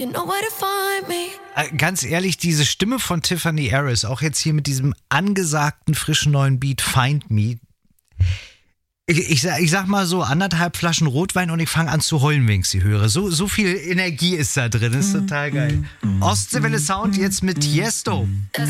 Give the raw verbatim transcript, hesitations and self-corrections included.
You know where to find me. Äh, Ganz ehrlich, diese Stimme von Tiffany Harris, auch jetzt hier mit diesem angesagten, frischen neuen Beat Find Me. Ich, ich, sag- ich sag mal so, anderthalb Flaschen Rotwein und ich fange an zu heulen, wenn ich sie höre. So, so viel Energie ist da drin, ist total geil. Ostseewelle Sound jetzt mit Tiesto.